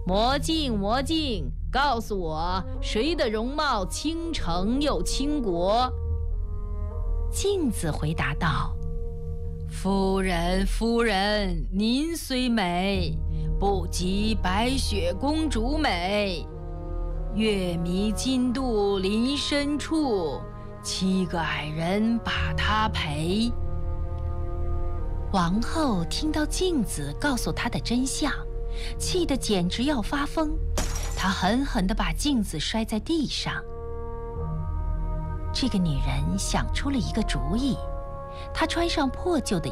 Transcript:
魔镜，魔镜，告诉我，谁的容貌倾城又倾国？” 镜子回答道：“ 夫人，夫人，您虽美，不及白雪公主美。月迷津渡林深处，7个矮人把她陪。” 王后听到镜子告诉她的真相，气得简直要发疯。她狠狠地把镜子摔在地上。这个女人想出了一个主意，她穿上破旧的